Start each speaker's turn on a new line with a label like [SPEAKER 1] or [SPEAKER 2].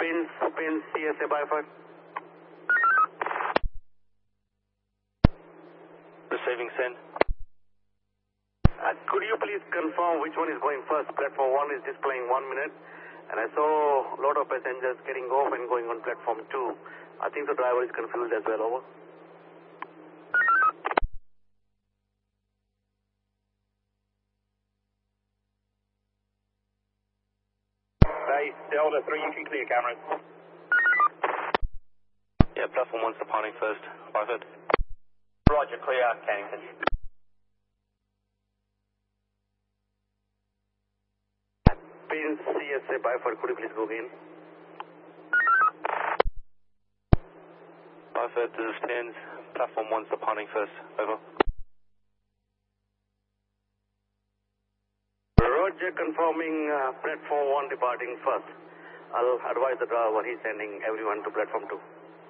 [SPEAKER 1] Pins, CSA Byford.
[SPEAKER 2] Receiving send.
[SPEAKER 1] Could you please confirm which one is going first? Platform 1 is displaying 1 minute, and I saw a lot of passengers getting off and going on platform 2. I think the driver is confused as well, over.
[SPEAKER 3] Base Delta 3, you can clear cameras.
[SPEAKER 2] Yeah, platform 1's departing first. Byford.
[SPEAKER 3] Roger, clear out Cannington.
[SPEAKER 1] Pins, CSA Byford, could you please go again?
[SPEAKER 2] Byford, this is Pins. Platform 1's departing first. Over.
[SPEAKER 1] Roger, confirming platform 1 departing first. I'll advise the driver he's sending everyone to platform 2.